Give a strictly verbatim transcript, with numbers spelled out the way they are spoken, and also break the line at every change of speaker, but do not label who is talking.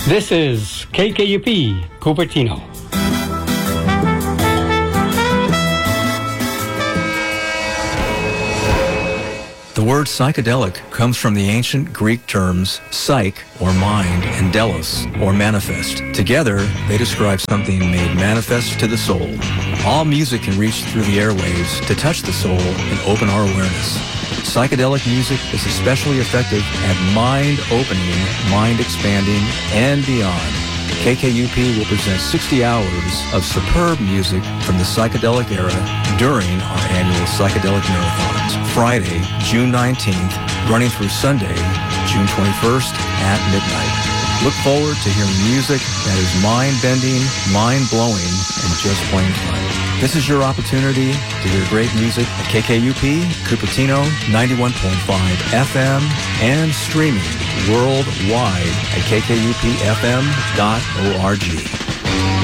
This is K K U P, Cupertino.
The word psychedelic comes from the ancient Greek terms psyche, or mind, and delos, or manifest. Together, they describe something made manifest to the soul. All music can reach through the airwaves to touch the soul and open our awareness. Psychedelic music is especially effective at mind-opening, mind-expanding, and beyond. K K U P will present sixty hours of superb music from the psychedelic era during our annual Psychedelic Marathons, Friday, June nineteenth, running through Sunday, June twenty-first at midnight. Look forward to hearing music that is mind-bending, mind-blowing, and just plain fun. This is your opportunity to hear great music at K K U P, Cupertino, ninety-one point five F M, and streaming worldwide at k k u p f m dot org.